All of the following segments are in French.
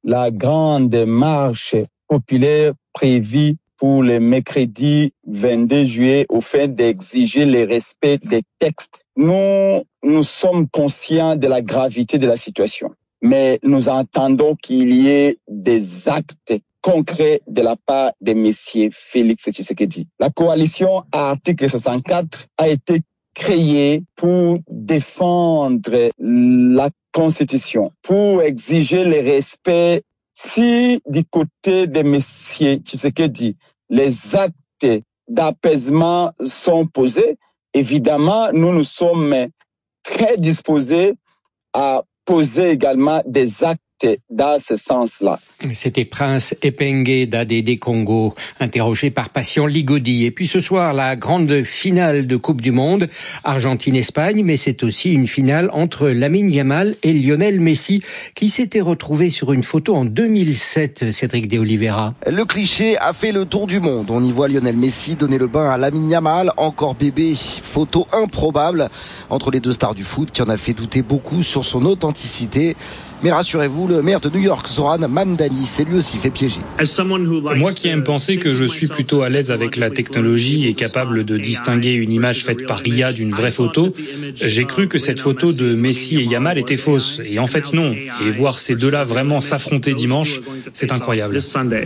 la grande marche populaire prévue pour le mercredi 22 juillet au fait d'exiger le respect des textes. Nous sommes conscients de la gravité de la situation, mais nous entendons qu'il y ait des actes concrets de la part de messieurs Félix Tshisekedi. La coalition à article 64 a été créée pour défendre la Constitution, pour exiger le respect. Si du côté de messieurs Tshisekedi, les actes d'apaisement sont posés, évidemment, nous sommes très disposés à poser également des actes dans ce sens-là. C'était Prince Epenge d'ADD Congo, interrogé par Patient Ligodi. Et puis ce soir, la grande finale de Coupe du Monde, Argentine-Espagne, mais c'est aussi une finale entre Lamine Yamal et Lionel Messi, qui s'étaient retrouvés sur une photo en 2007, Cédric de Oliveira. Le cliché a fait le tour du monde. On y voit Lionel Messi donner le bain à Lamine Yamal, encore bébé. Photo improbable entre les deux stars du foot, qui en a fait douter beaucoup sur son authenticité. Mais rassurez-vous, le maire de New York, Zoran Mamdani, s'est lui aussi fait piéger. Moi qui aime penser que je suis plutôt à l'aise avec la technologie et capable de distinguer une image faite par l'IA d'une vraie photo, j'ai cru que cette photo de Messi et Yamal était fausse. Et en fait non. Et voir ces deux-là vraiment s'affronter dimanche, c'est incroyable.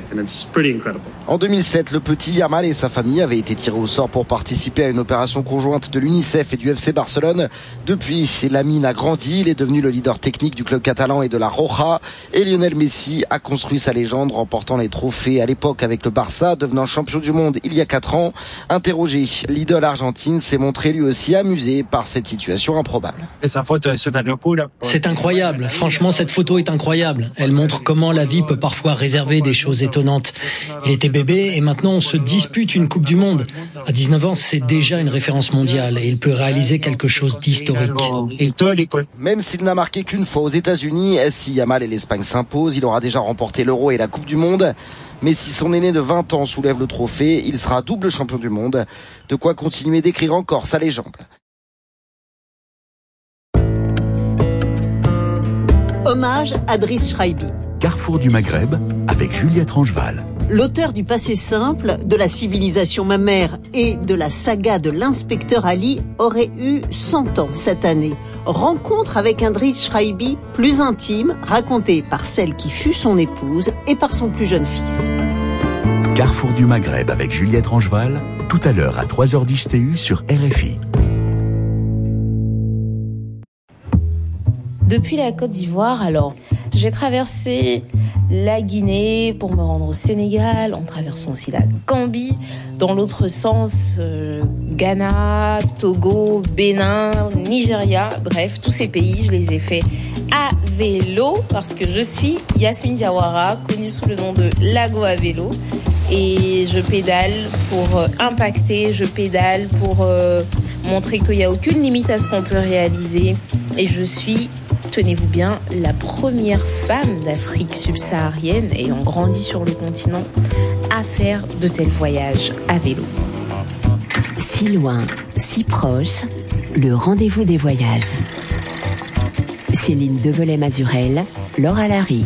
En 2007, le petit Yamal et sa famille avaient été tirés au sort pour participer à une opération conjointe de l'UNICEF et du FC Barcelone. Depuis, Lamine a grandi, il est devenu le leader technique du club catalan et de la Roja, et Lionel Messi a construit sa légende, remportant les trophées à l'époque avec le Barça, devenant champion du monde il y a 4 ans. Interrogé, l'idole argentine s'est montré lui aussi amusé par cette situation improbable. C'est incroyable, franchement cette photo est incroyable. Elle montre comment la vie peut parfois réserver des choses étonnantes. Il était bébé et maintenant on se dispute une Coupe du Monde. À 19 ans, c'est déjà une référence mondiale et il peut réaliser quelque chose d'historique. Même s'il n'a marqué qu'une fois aux États-Unis, si Yamal et l'Espagne s'imposent, il aura déjà remporté l'Euro et la Coupe du Monde. Mais si son aîné de 20 ans soulève le trophée, il sera double champion du monde. De quoi continuer d'écrire encore sa légende. Hommage à Driss Chreibi. Carrefour du Maghreb avec Juliette Rangeval. L'auteur du passé simple, de la civilisation mammaire et de la saga de l'inspecteur Ali aurait eu 100 ans cette année. Rencontre avec un Driss Chreibi plus intime, racontée par celle qui fut son épouse et par son plus jeune fils. Carrefour du Maghreb avec Juliette Rangeval, tout à l'heure à 3h10 TU sur RFI. Depuis la Côte d'Ivoire, alors, j'ai traversé la Guinée pour me rendre au Sénégal, en traversant aussi la Gambie, dans l'autre sens, Ghana, Togo, Bénin, Nigeria, bref, tous ces pays, je les ai faits à vélo, parce que je suis Yasmine Diawara, connue sous le nom de Lago à vélo, et je pédale pour impacter, je pédale pour montrer qu'il n'y a aucune limite à ce qu'on peut réaliser, et je suis, tenez-vous bien, la première femme d'Afrique subsaharienne ayant grandi sur le continent à faire de tels voyages à vélo. Si loin, si proche, le rendez-vous des voyages. Céline Develay-Mazurel, Laura Larry.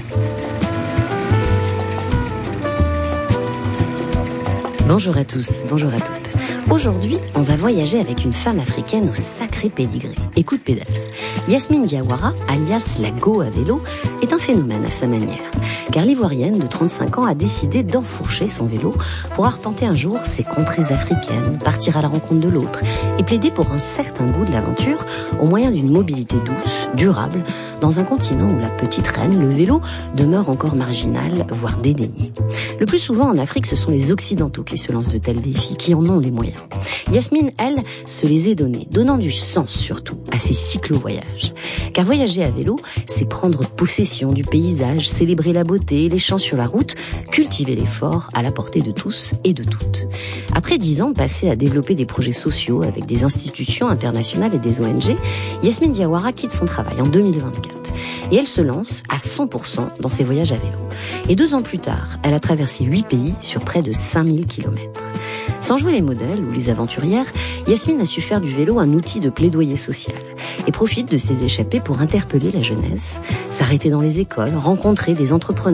Bonjour à tous, bonjour à toutes. Aujourd'hui, on va voyager avec une femme africaine au sacré pédigré. Écoute pédale. Yasmine Diawara, alias la Go à vélo, est un phénomène à sa manière. Car l'Ivoirienne de 35 ans a décidé d'enfourcher son vélo pour arpenter un jour ses contrées africaines, partir à la rencontre de l'autre et plaider pour un certain goût de l'aventure au moyen d'une mobilité douce, durable, dans un continent où la petite reine, le vélo, demeure encore marginal, voire dédaigné. Le plus souvent en Afrique, ce sont les Occidentaux qui se lancent de tels défis, qui en ont les moyens. Yasmine, elle, se les est donnés, donnant du sens surtout à ses cyclo-voyages. Car voyager à vélo, c'est prendre possession du paysage, célébrer la beauté, les champs sur la route, cultiver l'effort à la portée de tous et de toutes. Après 10 ans passés à développer des projets sociaux avec des institutions internationales et des ONG, Yasmine Diawara quitte son travail en 2024. Et elle se lance à 100% dans ses voyages à vélo. Et 2 ans plus tard, elle a traversé 8 pays sur près de 5000 kilomètres. Sans jouer les modèles ou les aventurières, Yasmine a su faire du vélo un outil de plaidoyer social et profite de ses échappées pour interpeller la jeunesse, s'arrêter dans les écoles, rencontrer des entrepreneurs